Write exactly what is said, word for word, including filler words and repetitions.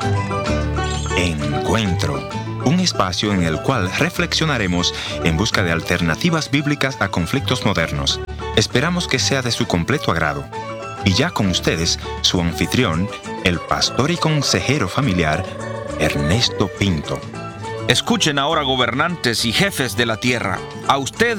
Encuentro, un espacio en el cual reflexionaremos en busca de alternativas bíblicas a conflictos modernos. Esperamos que sea de su completo agrado. Y ya con ustedes, su anfitrión, el pastor y consejero familiar, Ernesto Pinto. Escuchen ahora, gobernantes y jefes de la tierra. A ustedes